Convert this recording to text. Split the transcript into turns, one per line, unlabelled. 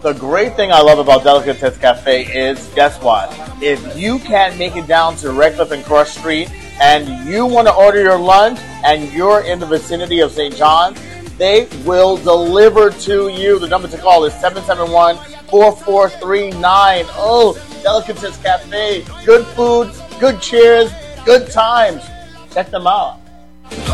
The great thing I love about Delicatessen Cafe is, guess what? If you can't make it down to Redcliffe and Cross Street and you want to order your lunch and you're in the vicinity of St. John's, they will deliver to you. The number to call is 771-4439. Oh, Delicatessen Cafe. Good food, good cheers, good times. Check them out.